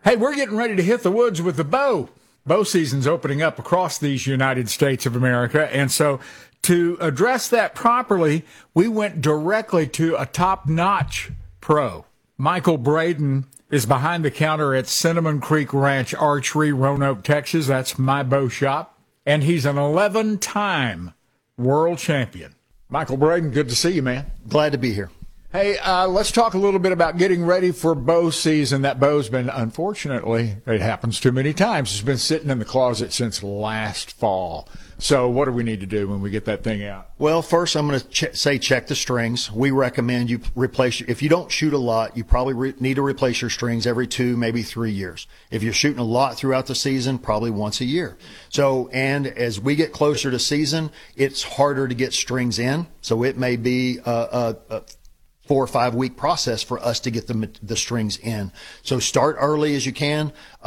Hey, we're getting ready to hit the woods with the bow. Bow season's opening up across these United States of America, and so to address that properly, we went directly to a top-notch pro. Michael Braden is behind the counter at Cinnamon Creek Ranch Archery, Roanoke, Texas. That's my bow shop. And he's an 11-time world champion. Michael Braden, good to see you, man. Glad to be here. Hey, let's talk a little bit about getting ready for bow season. That bow's been, unfortunately, it happens too many times. It's been sitting in the closet since last fall. So what do we need to do when we get that thing out? Well, first I'm going to say check the strings. We recommend you replace, if you don't shoot a lot, you probably need to replace your strings every 2, maybe 3 years. If you're shooting a lot throughout the season, probably once a year. So, and as we get closer to season, it's harder to get strings in. So it may be a 4 or 5 week process for us to get the strings in. So start early as you can,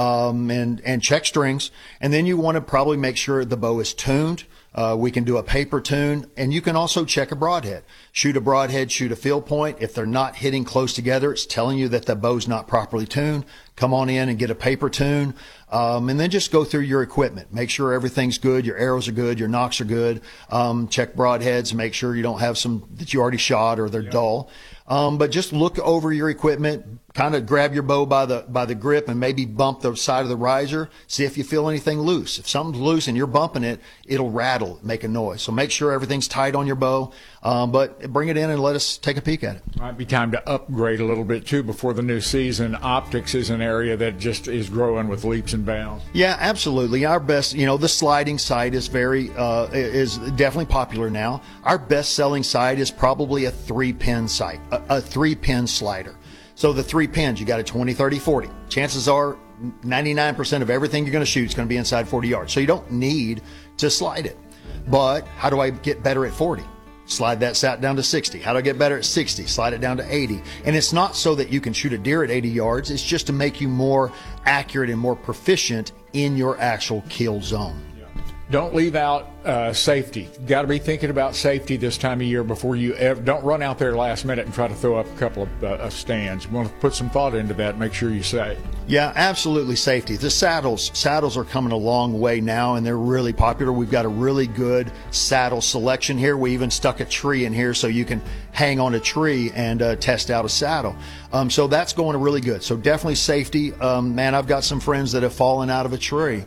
and check strings. And then you want to probably make sure the bow is tuned. We can do a paper tune, and you can also check a broadhead. Shoot a broadhead, shoot a field point. If they're not hitting close together, it's telling you that the bow's not properly tuned. Come on in and get a paper tune, and then just go through your equipment. Make sure everything's good, your arrows are good, your nocks are good. Check broadheads, make sure you don't have some that you already shot or they're dull. But just look over your equipment, kind of grab your bow by the grip and maybe bump the side of the riser. See if you feel anything loose. If something's loose and you're bumping it, it'll rattle, make a noise. So make sure everything's tight on your bow, but bring it in and let us take a peek at it. Might be time to upgrade a little bit too before the new season. Optics is an area that just is growing with leaps and bounds. Yeah, absolutely. Our best, the sliding sight is is definitely popular now. Our best selling sight is probably a 3-pin sight, a 3-pin slider. So the 3 pins, you got a 20, 30, 40. Chances are 99% of everything you're going to shoot is going to be inside 40 yards. So you don't need to slide it. But how do I get better at 40? Slide that sat down to 60. How do I get better at 60? Slide it down to 80. And it's not so that you can shoot a deer at 80 yards. It's just to make you more accurate and more proficient in your actual kill zone. Don't leave out safety. Got to be thinking about safety this time of year before you don't run out there last minute and try to throw up a couple of stands. You want to put some thought into that, make sure you're safe. Yeah, absolutely, safety. The saddles are coming a long way now, and they're really popular. We've got a really good saddle selection here. We even stuck a tree in here so you can hang on a tree and test out a saddle. So that's going really good. So definitely safety. Man, I've got some friends that have fallen out of a tree.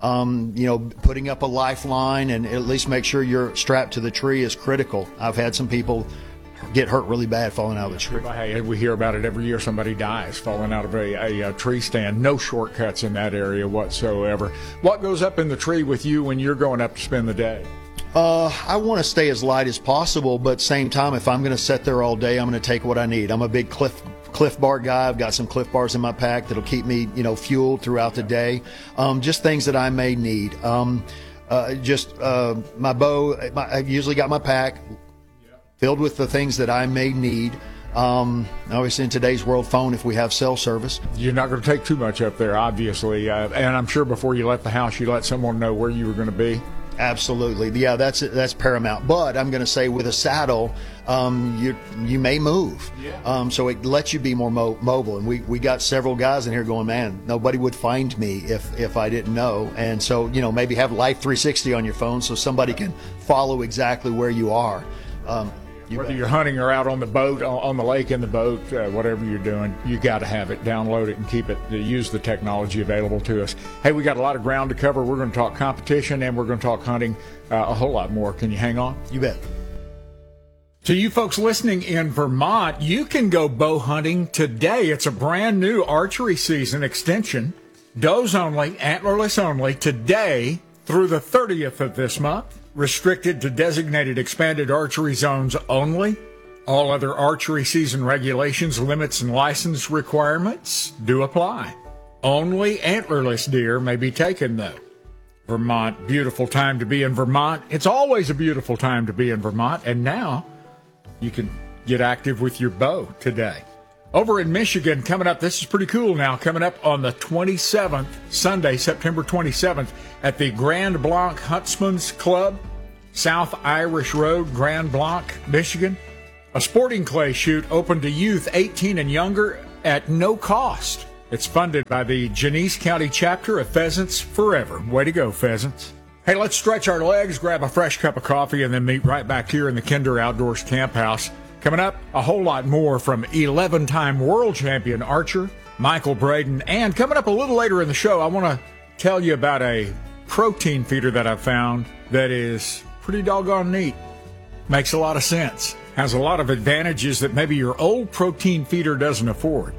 Putting up a lifeline and at least make sure you're strapped to the tree is critical. I've had some people get hurt really bad falling out of the tree. Hey, we hear about it every year. Somebody dies falling out of a tree stand. No shortcuts in that area whatsoever. What goes up in the tree with you when you're going up to spend the day? I want to stay as light as possible, but same time, if I'm going to sit there all day, I'm going to take what I need. I'm a big Cliff Bar guy. I've got some Cliff Bars in my pack that'll keep me, fueled throughout the day. Just things that I may need. My bow. I've usually got my pack filled with the things that I may need. Obviously in today's world, phone if we have cell service. You're not going to take too much up there, obviously. And I'm sure before you left the house, you let someone know where you were going to be. Absolutely. Yeah, that's paramount. But I'm going to say with a saddle, you may move. Yeah. So it lets you be more mobile. And we got several guys in here going, man, nobody would find me if I didn't know. And so, maybe have Life 360 on your phone so somebody can follow exactly where you are. Whether you're hunting or out on the boat, on the lake in the boat, whatever you're doing, you got to have it, download it, and keep it, use the technology available to us. Hey, we got a lot of ground to cover. We're going to talk competition, and we're going to talk hunting a whole lot more. Can you hang on? You bet. To you folks listening in Vermont, you can go bow hunting today. It's a brand new archery season extension. Does only, antlerless only, today through the 30th of this month. Restricted to designated expanded archery zones only. All other archery season regulations, limits, and license requirements do apply. Only antlerless deer may be taken, though. Vermont, beautiful time to be in Vermont. It's always a beautiful time to be in Vermont, and now you can get active with your bow today. Over in Michigan, coming up, this is pretty cool now, coming up on the 27th, Sunday, September 27th, at the Grand Blanc Huntsman's Club, South Irish Road, Grand Blanc, Michigan. A sporting clay shoot open to youth 18 and younger at no cost. It's funded by the Genesee County chapter of Pheasants Forever. Way to go, Pheasants. Hey, let's stretch our legs, grab a fresh cup of coffee, and then meet right back here in the Kinder Outdoors Camp House. Coming up, a whole lot more from 11-time world champion archer Michael Braden. And coming up a little later in the show, I want to tell you about a protein feeder that I found that is pretty doggone neat. Makes a lot of sense. Has a lot of advantages that maybe your old protein feeder doesn't afford.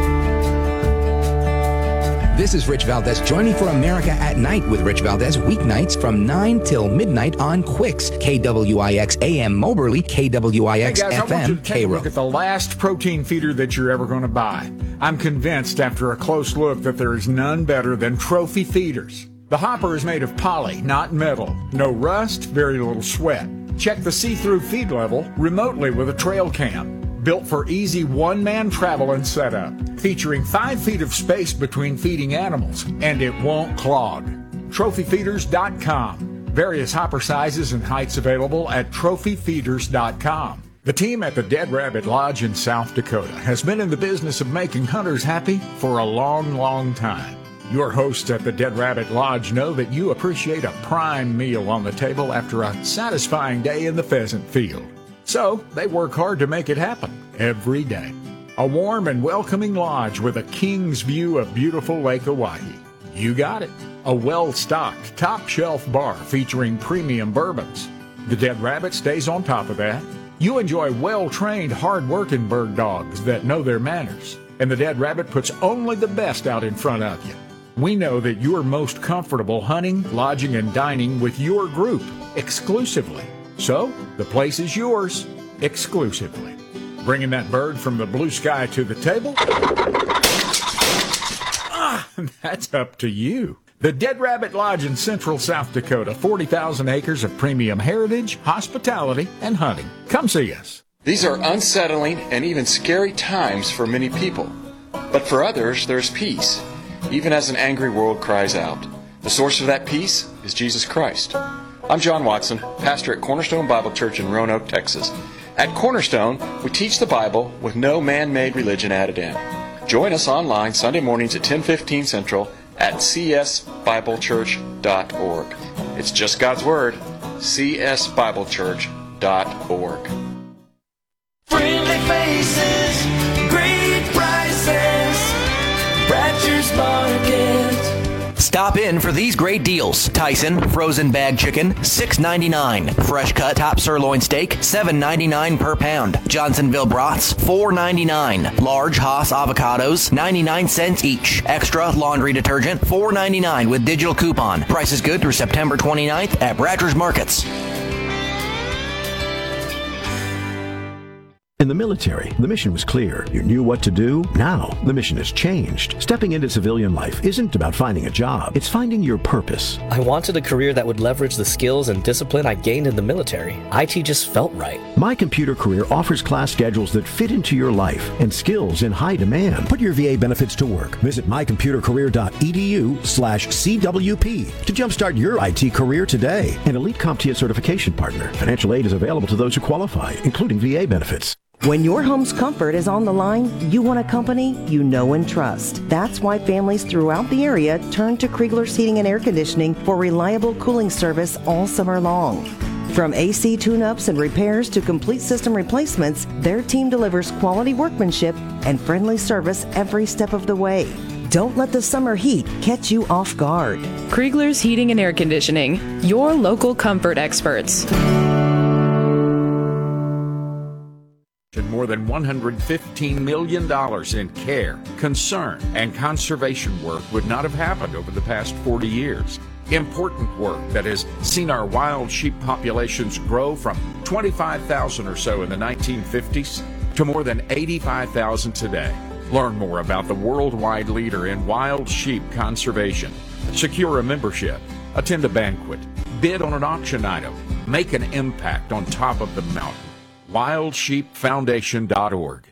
This is Rich Valdez joining for America at Night with Rich Valdez weeknights from 9 till midnight on Quicks, KWIX AM Moberly, KWIX hey guys, I want you FM to take a Cairo. look at the last protein feeder that you're ever going to buy. I'm convinced after a close look that there is none better than Trophy Feeders. The hopper is made of poly, not metal. No rust, very little sweat. Check the see-through feed level remotely with a trail cam. Built for easy one-man travel and setup. Featuring 5 feet of space between feeding animals, and it won't clog. TrophyFeeders.com. Various hopper sizes and heights available at TrophyFeeders.com. The team at the Dead Rabbit Lodge in South Dakota has been in the business of making hunters happy for a long, long time. Your hosts at the Dead Rabbit Lodge know that you appreciate a prime meal on the table after a satisfying day in the pheasant field. So they work hard to make it happen every day. A warm and welcoming lodge with a king's view of beautiful Lake Oahe. You got it. A well-stocked, top-shelf bar featuring premium bourbons. The Dead Rabbit stays on top of that. You enjoy well-trained, hard-working bird dogs that know their manners. And the Dead Rabbit puts only the best out in front of you. We know that you are most comfortable hunting, lodging, and dining with your group exclusively. So, the place is yours, exclusively. Bringing that bird from the blue sky to the table? That's up to you. The Dead Rabbit Lodge in Central South Dakota, 40,000 acres of premium heritage, hospitality, and hunting. Come see us. These are unsettling and even scary times for many people. But for others, there's peace, even as an angry world cries out. The source of that peace is Jesus Christ. I'm John Watson, pastor at Cornerstone Bible Church in Roanoke, Texas. At Cornerstone, we teach the Bible with no man-made religion added in. Join us online Sunday mornings at 10:15 Central at csbiblechurch.org. It's just God's Word, csbiblechurch.org. Friendly faces, great prices, Bratcher's Market. Stop in for these great deals. Tyson frozen bag chicken, $6.99. Fresh cut top sirloin steak, $7.99 per pound. Johnsonville brats, $4.99. Large Haas avocados, 99 cents each. Extra laundry detergent, $4.99 with digital coupon. Price is good through September 29th at Bratcher's Markets. In the military, the mission was clear. You knew what to do. Now, the mission has changed. Stepping into civilian life isn't about finding a job. It's finding your purpose. I wanted a career that would leverage the skills and discipline I gained in the military. IT just felt right. My Computer Career offers class schedules that fit into your life and skills in high demand. Put your VA benefits to work. Visit mycomputercareer.edu/CWP to jumpstart your IT career today. An elite CompTIA certification partner. Financial aid is available to those who qualify, including VA benefits. When your home's comfort is on the line, you want a company you know and trust. That's why families throughout the area turn to Kriegler's Heating and Air Conditioning for reliable cooling service all summer long. From AC tune-ups and repairs to complete system replacements, their team delivers quality workmanship and friendly service every step of the way. Don't let the summer heat catch you off guard. Kriegler's Heating and Air Conditioning, your local comfort experts. More than $115 million in care, concern, and conservation work would not have happened over the past 40 years. Important work that has seen our wild sheep populations grow from 25,000 or so in the 1950s to more than 85,000 today. Learn more about the worldwide leader in wild sheep conservation. Secure a membership, attend a banquet, bid on an auction item, make an impact on top of the mountain. WildSheepFoundation.org.